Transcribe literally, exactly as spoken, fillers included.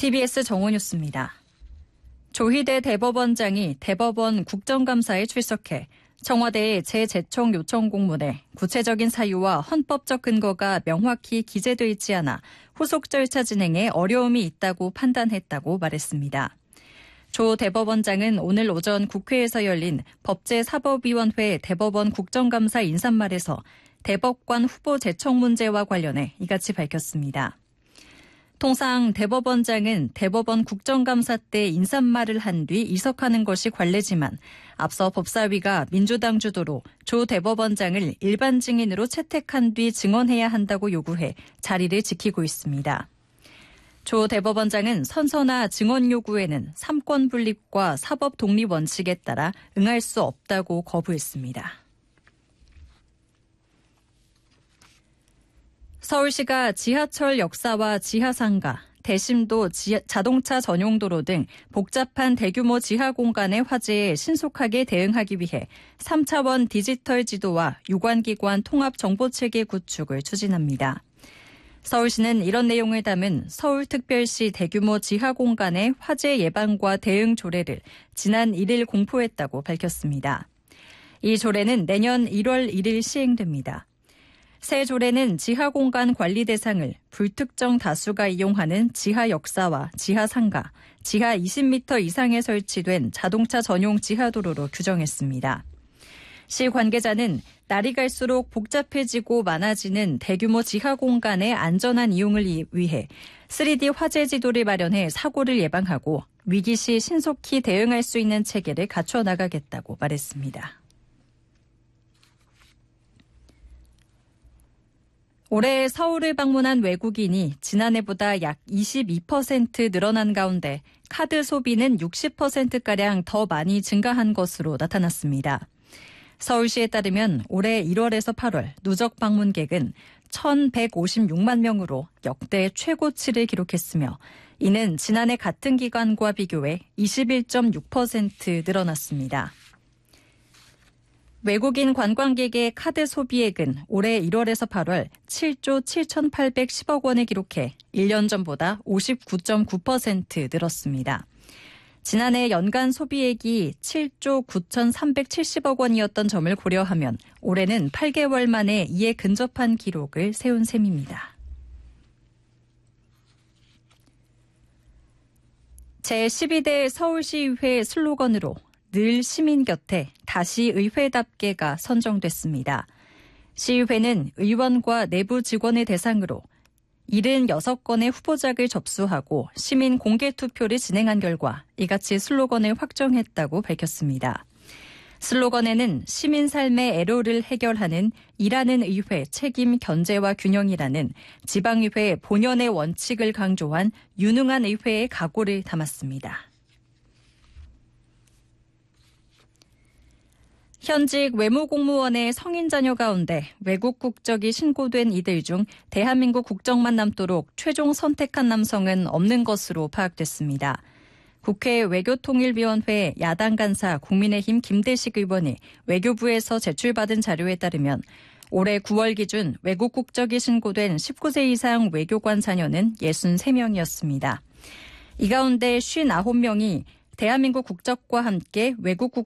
티비에스 정오뉴스입니다. 조희대 대법원장이 대법원 국정감사에 출석해 청와대의 재제청 요청 공문에 구체적인 사유와 헌법적 근거가 명확히 기재돼 있지 않아 후속 절차 진행에 어려움이 있다고 판단했다고 말했습니다. 조 대법원장은 오늘 오전 국회에서 열린 법제사법위원회 대법원 국정감사 인사말에서 대법관 후보 제청 문제와 관련해 이같이 밝혔습니다. 통상 대법원장은 대법원 국정감사 때 인사말을 한 뒤 이석하는 것이 관례지만 앞서 법사위가 민주당 주도로 조 대법원장을 일반 증인으로 채택한 뒤 증언해야 한다고 요구해 자리를 지키고 있습니다. 조 대법원장은 선서나 증언 요구에는 삼권 분립과 사법 독립 원칙에 따라 응할 수 없다고 거부했습니다. 서울시가 지하철 역사와 지하상가, 대심도 지하, 자동차 전용도로 등 복잡한 대규모 지하 공간의 화재에 신속하게 대응하기 위해 삼 차원 디지털 지도와 유관기관 통합정보체계 구축을 추진합니다. 서울시는 이런 내용을 담은 서울특별시 대규모 지하 공간의 화재 예방과 대응 조례를 지난 일 일 공포했다고 밝혔습니다. 이 조례는 내년 일월 일일 시행됩니다. 새 조례는 지하 공간 관리 대상을 불특정 다수가 이용하는 지하 역사와 지하 상가, 지하 이십 미터 이상에 설치된 자동차 전용 지하도로로 규정했습니다. 시 관계자는 날이 갈수록 복잡해지고 많아지는 대규모 지하 공간의 안전한 이용을 위해 쓰리디 화재 지도를 마련해 사고를 예방하고 위기 시 신속히 대응할 수 있는 체계를 갖춰 나가겠다고 말했습니다. 올해 서울을 방문한 외국인이 지난해보다 약 이십이 퍼센트 늘어난 가운데 카드 소비는 육십 퍼센트가량 더 많이 증가한 것으로 나타났습니다. 서울시에 따르면 올해 일월에서 팔월 누적 방문객은 천백오십육만 명으로 역대 최고치를 기록했으며 이는 지난해 같은 기간과 비교해 이십일 점 육 퍼센트 늘어났습니다. 외국인 관광객의 카드 소비액은 올해 일월에서 팔월 칠조 칠천팔백십억 원을 기록해 일 년 전보다 오십구 점 구 퍼센트 늘었습니다. 지난해 연간 소비액이 칠조 구천삼백칠십억 원이었던 점을 고려하면 올해는 팔 개월 만에 이에 근접한 기록을 세운 셈입니다. 제십이 대 서울시의회 슬로건으로 늘 시민 곁에 다시 의회답게가 선정됐습니다. 시의회는 의원과 내부 직원을 대상으로 칠십육 건의 후보작을 접수하고 시민 공개투표를 진행한 결과 이같이 슬로건을 확정했다고 밝혔습니다. 슬로건에는 시민 삶의 애로를 해결하는 일하는 의회 책임 견제와 균형이라는 지방의회 본연의 원칙을 강조한 유능한 의회의 각오를 담았습니다. 현직 외무공무원의 성인 자녀 가운데 외국 국적이 신고된 이들 중 대한민국 국적만 남도록 최종 선택한 남성은 없는 것으로 파악됐습니다. 국회 외교통일위원회 야당 간사 국민의힘 김대식 의원이 외교부에서 제출받은 자료에 따르면 올해 구월 기준 외국 국적이 신고된 십구 세 이상 외교관 자녀는 육십삼 명이었습니다. 이 가운데 오십구 명이 대한민국 국적과 함께 외국